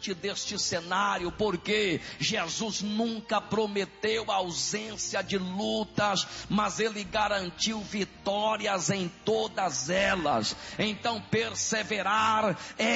diante deste cenário, porque Jesus nunca prometeu ausência de lutas, mas Ele garantiu vitórias em todas elas. Então perseverar é